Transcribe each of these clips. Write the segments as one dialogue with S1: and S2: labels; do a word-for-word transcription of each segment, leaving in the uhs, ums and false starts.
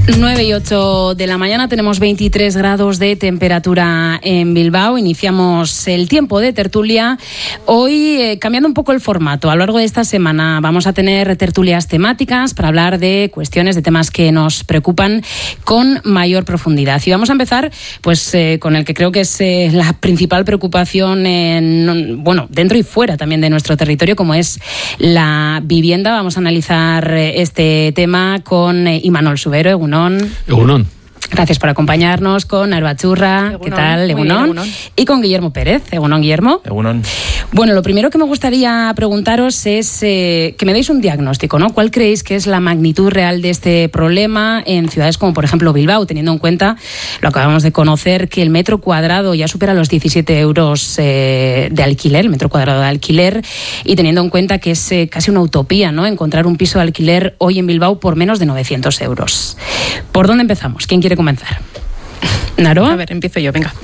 S1: nueve y ocho de la mañana, tenemos veintitrés grados de temperatura en Bilbao. Iniciamos el tiempo de tertulia. Hoy, eh, cambiando un poco el formato, a lo largo de esta semana vamos a tener tertulias temáticas para hablar de cuestiones, de temas que nos preocupan con mayor profundidad. Y vamos a empezar pues eh, con el que creo que es eh, la principal preocupación en, bueno, dentro y fuera también de nuestro territorio, como es la vivienda. Vamos a analizar eh, este tema con eh, Imanol Subero. Egunon.
S2: Egunon.
S1: Gracias por acompañarnos, con Alba Churra. ¿Qué tal? Egunon. Egunon. Y con Guillermo Pérez. Egunon, Guillermo.
S2: Egunon.
S1: Bueno, lo primero que me gustaría preguntaros es eh, que me deis un diagnóstico, ¿no? ¿Cuál creéis que es la magnitud real de este problema en ciudades como, por ejemplo, Bilbao, teniendo en cuenta, lo acabamos de conocer, que el metro cuadrado ya supera los diecisiete euros eh, de alquiler, el metro cuadrado de alquiler, y teniendo en cuenta que es eh, casi una utopía, ¿no?, encontrar un piso de alquiler hoy en Bilbao por menos de novecientos euros. ¿Por dónde empezamos? ¿Quién quiere comenzar? ¿Naroa?
S3: A ver, empiezo yo, venga.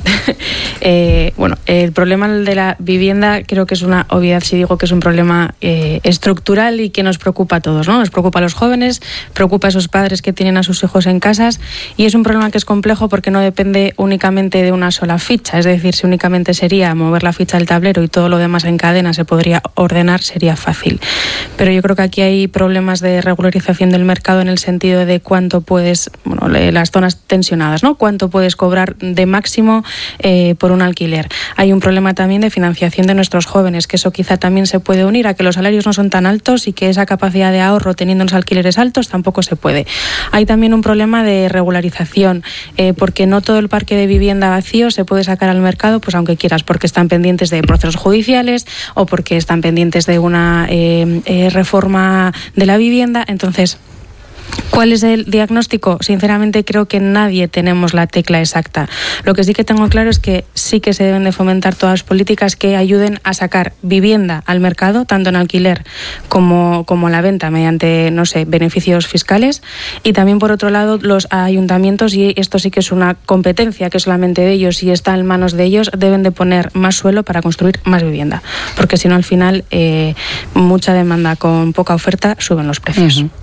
S3: eh, bueno, el problema de la vivienda creo que es una obviedad si digo que es un problema eh, estructural y que nos preocupa a todos, ¿no? Nos preocupa a los jóvenes, preocupa a esos padres que tienen a sus hijos en casas, y es un problema que es complejo porque no depende únicamente de una sola ficha. Es decir, si únicamente sería mover la ficha del tablero y todo lo demás en cadena se podría ordenar, sería fácil. Pero yo creo que aquí hay problemas de regularización del mercado en el sentido de cuánto puedes, bueno, las zonas tensionadas, ¿no? Cuánto puedes cobrar de máximo eh, por un alquiler. Hay un problema también de financiación de nuestros jóvenes, que eso quizá también se puede unir a que los salarios no son tan altos y que esa capacidad de ahorro teniendo unos alquileres altos tampoco se puede. Hay también un problema de regularización, eh, porque no todo el parque de vivienda vacío se puede sacar al mercado, pues aunque quieras, porque están pendientes de procesos judiciales o porque están pendientes de una eh, eh, reforma de la vivienda. Entonces, ¿cuál es el diagnóstico? Sinceramente creo que nadie tenemos la tecla exacta. Lo que sí que tengo claro es que sí que se deben de fomentar todas las políticas que ayuden a sacar vivienda al mercado, tanto en alquiler como, como a la venta, mediante, no sé, beneficios fiscales. Y también, por otro lado, los ayuntamientos, y esto sí que es una competencia que solamente de ellos y está en manos de ellos, deben de poner más suelo para construir más vivienda. Porque si no, al final, eh, mucha demanda con poca oferta, suben los precios. Uh-huh.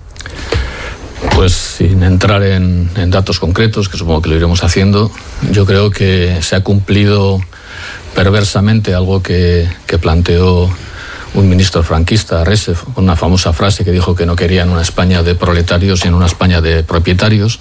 S2: Pues sin entrar en, en datos concretos, que supongo que lo iremos haciendo, yo creo que se ha cumplido perversamente algo que, que planteó un ministro franquista, Resev, con una famosa frase que dijo que no querían una España de proletarios, sino una España de propietarios.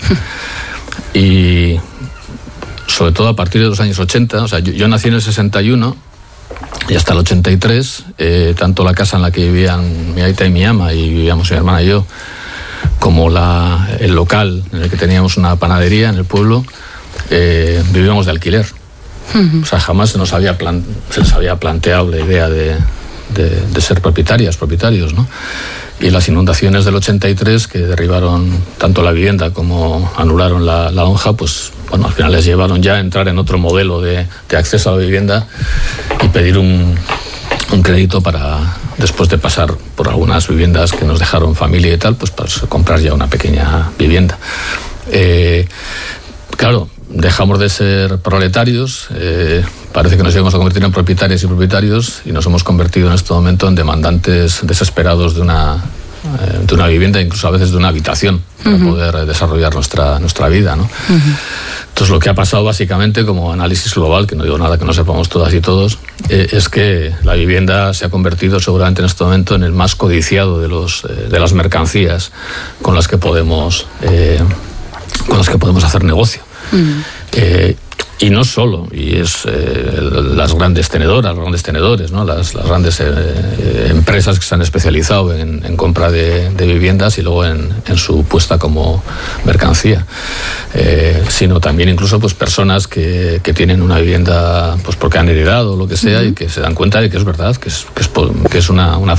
S2: Y sobre todo a partir de los años ochenta, o sea, yo, yo nací en el sesenta y uno, y hasta el ochenta y tres, eh, tanto la casa en la que vivían mi aita y mi ama, y vivíamos mi hermana y yo, como la, el local en el que teníamos una panadería en el pueblo, eh, vivíamos de alquiler. Uh-huh. O sea, jamás se nos había, plan, se nos había planteado la idea de, de, de ser propietarias, propietarios, ¿no? Y las inundaciones del ochenta y tres, que derribaron tanto la vivienda como anularon la, la lonja, pues bueno, al final les llevaron ya a entrar en otro modelo de, de acceso a la vivienda y pedir un, un crédito para, después de pasar por algunas viviendas que nos dejaron familia y tal, pues para comprar ya una pequeña vivienda. Eh, claro, dejamos de ser proletarios, eh, parece que nos íbamos a convertir en propietarias y propietarios, y nos hemos convertido en este momento en demandantes desesperados de una, eh, de una vivienda, incluso a veces de una habitación, para uh-huh. poder desarrollar nuestra, nuestra vida, ¿no? Uh-huh. Entonces, lo que ha pasado básicamente, como análisis global, que no digo nada que no sepamos todas y todos, eh, es que la vivienda se ha convertido seguramente en este momento en el más codiciado de, los, eh, de las mercancías con las que podemos, eh, con las que podemos hacer negocio. Uh-huh. Eh, y no solo, y es eh, las grandes tenedoras, los grandes tenedores, ¿no? las, las grandes eh, empresas que se han especializado en, en compra de, de viviendas y luego en, en su puesta como mercancía, eh, sino también incluso pues personas que, que tienen una vivienda pues porque han heredado o lo que sea, uh-huh. y que se dan cuenta de que es verdad, que es, que es, que es una, una,